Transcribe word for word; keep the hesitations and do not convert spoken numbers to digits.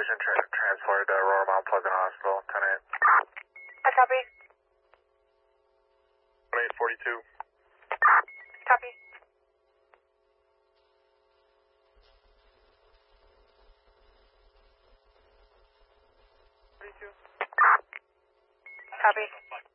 patient tra transported to Aurora Mount Pleasant Hospital, ten eight. I copy. eight forty-two. Copy. forty-two. Copy.